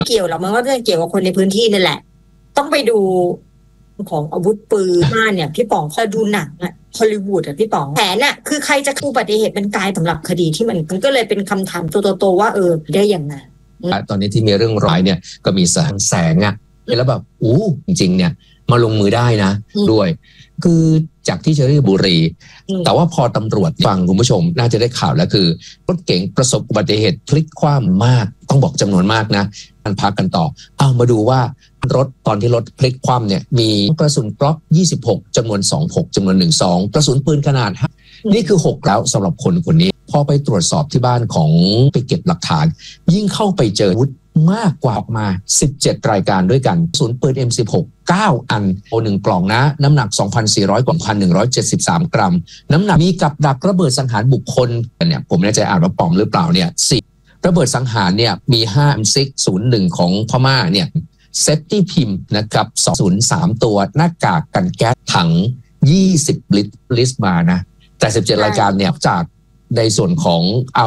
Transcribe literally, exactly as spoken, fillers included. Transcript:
เกี่ยวหรอกมันก็จะเกี่ยวกับคนในพื้นที่นั่นแหละต้องไปดูของอาวุธปืนบ้านเนี่ยพี่ป๋องพอดูหนังอะฮอลลีวูดอะพี่ป๋องแผนอะคือใครจะอุบัติเหตุเป็นกายสำหรับคดีที่มันมันก็เลยเป็นคำถามโตๆว่าเออได้อย่างไงตอนนี้ที่มีเรื่องร้ายเนี่ยก็มีแสงแสงอะแล้วแบบอู้จริงๆเนี่ยมาลงมือได้นะด้วยคือจากที่เชอรี่บุรีแต่ว่าพอตำรวจฟังคุณผู้ชมน่าจะได้ข่าวแล้วคือรถเก๋งประสบอุบัติเหตุพลิกคว่ำมากต้องบอกจำนวนมากนะมันพักกันต่อเอามาดูว่ารถตอนที่รถพลิกคว่ำเนี่ยมีกระสุนกล็อกยี่สิบหกจำนวนสองหกจำนวนหนึ่ง สองกระสุนปืนขนาดนี่คือหกแล้วสำหรับคนคนนี้พอไปตรวจสอบที่บ้านของไปเก็บหลักฐานยิ่งเข้าไปเจออาวุธมากกว่าออกมาสิบเจ็ดรายการด้วยกันกระสุนปืน เอ็ม สิบหก เก้าอันโอหนึ่งกล่องนะน้ำหนัก สองพันสี่ร้อย กว่า หนึ่งพันหนึ่งร้อยเจ็ดสิบสาม กรัมน้ำหนักมีกับดักระเบิดสังหารบุคคลเนี่ยผมไม่แน่ใจอ่านว่าปลอมหรือเปล่าเนี่ยสี่ระเบิดสังหารเนี่ยมีห้า เอ็ม ซิกซ์ ศูนย์หนึ่งของพม่าเนี่ยเซฟตี้พิมพ์นะครับสองศูนย์สามตัวหน้ากากกันแก๊สถังยี่สิบลิตรลิสต์มานะแต่สิบเจ็ดรายการเนี่ยจากในส่วนของ